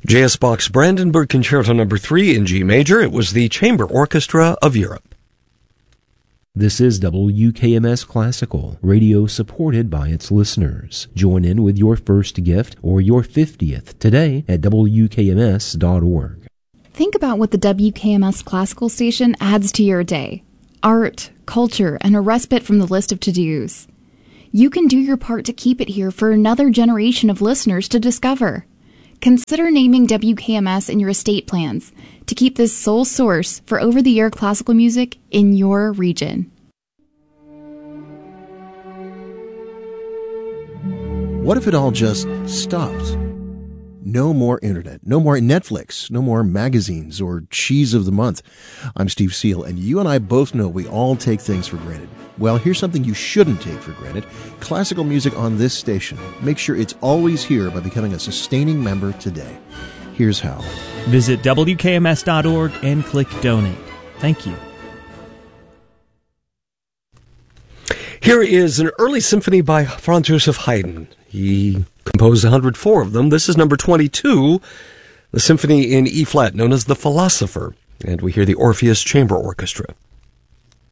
J.S. Bach's Brandenburg Concerto No. 3 in G major. It was the Chamber Orchestra of Europe. This is WKMS Classical, radio supported by its listeners. Join in with your first gift or your 50th today at WKMS.org. Think about what the WKMS Classical station adds to your day. Art, culture, and a respite from the list of to-dos. You can do your part to keep it here for another generation of listeners to discover. Consider naming WKMS in your estate plans to keep this sole source for over-the-air classical music in your region. What if it all just stopped? No more internet, no more Netflix, no more magazines or cheese of the month. I'm Steve Seal, and you and I both know we all take things for granted. Well, here's something you shouldn't take for granted. Classical music on this station. Make sure it's always here by becoming a sustaining member today. Here's how. Visit WKMS.org and click Donate. Thank you. Here is an early symphony by Franz Joseph Haydn. He composed 104 of them. This is number 22, the symphony in E-flat, known as The Philosopher. And we hear the Orpheus Chamber Orchestra.